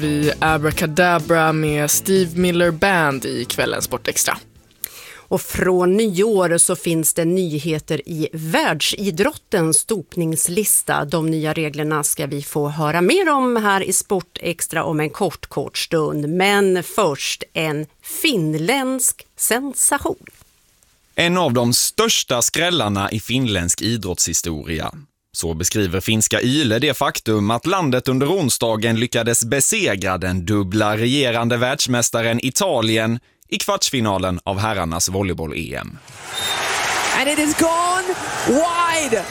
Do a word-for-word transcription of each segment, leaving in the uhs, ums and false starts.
Vi Abracadabra med Steve Miller Band i kvällens Sportextra. Och från nyår så finns det nyheter i världsidrottens dopningslista. De nya reglerna ska vi få höra mer om här i Sportextra om en kort kort stund. Men först en finländsk sensation. En av de största skrällarna i finländsk idrottshistoria. Så beskriver finska Yle det faktum att landet under onsdagen lyckades besegra den dubbla regerande världsmästaren Italien i kvartsfinalen av herrarnas volleyboll-E M. And it is gone wide.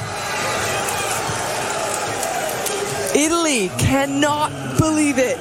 Italy cannot believe it.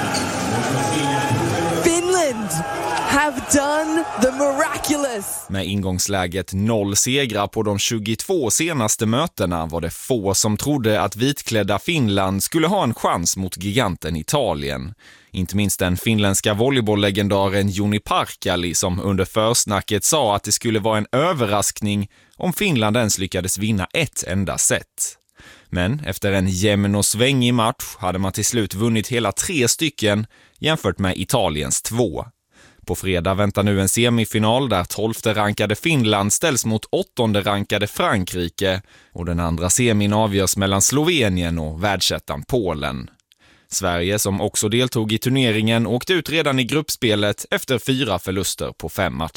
Finland have done the miraculous. Med ingångsläget noll segrar på de tjugotvå senaste mötena var det få som trodde att vitklädda Finland skulle ha en chans mot giganten Italien. Inte minst den finländska volleybolllegendaren Joni Parkali som under försnacket sa att det skulle vara en överraskning om Finland ens lyckades vinna ett enda set. Men efter en jämn och svängig match hade man till slut vunnit hela tre stycken jämfört med Italiens två. På fredag väntar nu en semifinal där tolfte rankade Finland ställs mot åttonde rankade Frankrike och den andra semin avgörs mellan Slovenien och världsettan Polen. Sverige, som också deltog i turneringen, åkte ut redan i gruppspelet efter fyra förluster på fem matcher.